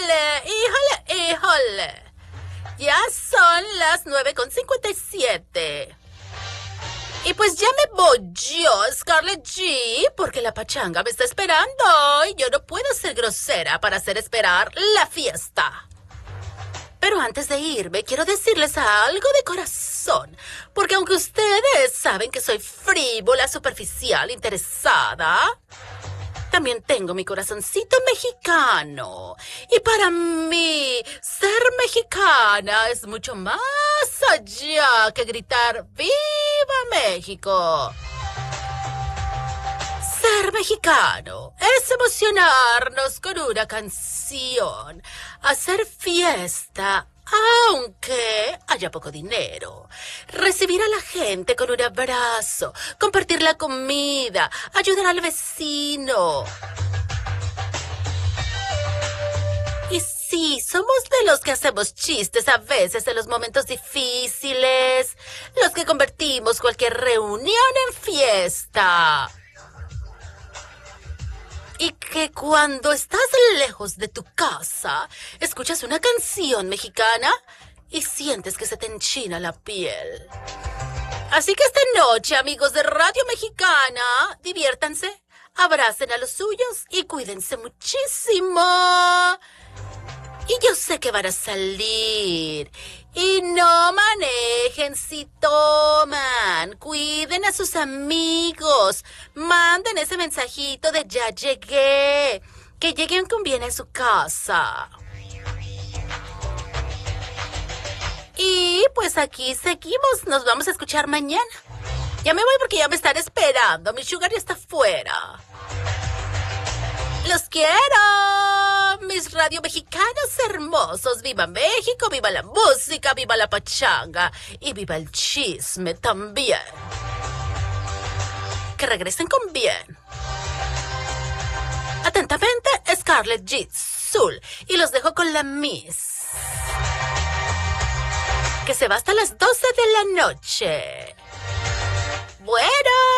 ¡Híjole! Ya son las 9:57. Y pues ya me voy yo, Scarlett G, porque la pachanga me está esperando y yo no puedo ser grosera para hacer esperar la fiesta. Pero antes de irme, quiero decirles algo de corazón, porque aunque ustedes saben que soy frívola, superficial, interesada, también tengo mi corazoncito mexicano. Y para mí, ser mexicana es mucho más allá que gritar ¡Viva México! Ser mexicano es emocionarnos con una canción, hacer fiesta, aunque haya poco dinero, recibir a la gente con un abrazo, compartir la comida, ayudar al vecino. Y sí, somos de los que hacemos chistes a veces en los momentos difíciles, los que convertimos cualquier reunión en fiesta. Y que cuando estás lejos de tu casa, escuchas una canción mexicana y sientes que se te enchina la piel. Así que esta noche, amigos de Radio Mexicana, diviértanse, abracen a los suyos y cuídense muchísimo. Y yo sé que van a salir. Y no manejen si toman. Cuiden a sus amigos. Manden ese mensajito de ya llegué. Que lleguen con bien a su casa. Y pues aquí seguimos. Nos vamos a escuchar mañana. Ya me voy porque ya me están esperando. Mi sugar ya está afuera. ¡Los quiero! Mis radio mexicanos hermosos. ¡Viva México! ¡Viva la música! ¡Viva la pachanga! Y viva el chisme también. Que regresen con bien. Atentamente, Scarlett G. Zul. Y los dejo con la Miss, que se va hasta las 12 de la noche. Bueno.